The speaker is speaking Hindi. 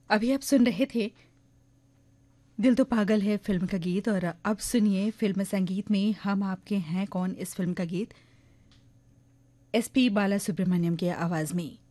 अभी आप सुन रहे थे दिल तो पागल है फिल्म का गीत। और अब सुनिए फिल्म संगीत में हम आपके हैं कौन इस फिल्म का गीत एसपी बाला सुब्रमण्यम की आवाज में।